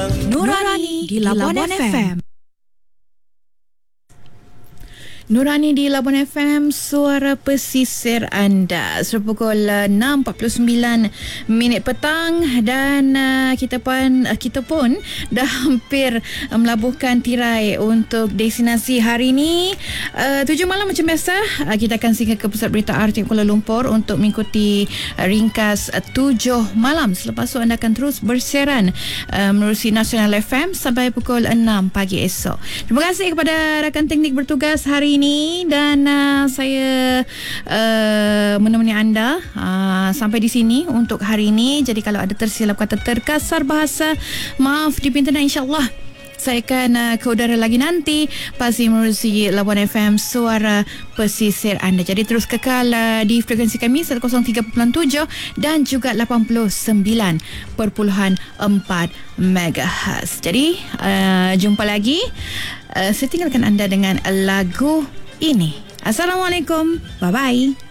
Nurani di Labuan FM. Nurani di Labuan FM, suara pesisir anda. Sudah pukul 6.49 petang dan kita pun dah hampir melabuhkan tirai untuk destinasi hari ini. 7 malam macam biasa, kita akan singgah ke Pusat Berita RTM Kuala Lumpur untuk mengikuti ringkas 7 malam. Selepas itu anda akan terus bersiaran menerusi Nasional FM sampai pukul 6 pagi esok. Terima kasih kepada rakan teknik bertugas hari ini dan saya menemani anda sampai di sini untuk hari ini. Jadi kalau ada tersilap kata terkasar bahasa, maaf dipinta, insya-Allah saya akan ke udara lagi nanti pasti menerusi Labuan FM, suara pesisir anda. Jadi terus kekal di frekuensi kami 103.7 dan juga 89.4 MHz. Jadi jumpa lagi. Saya tinggalkan anda dengan lagu ini. Assalamualaikum. Bye-bye.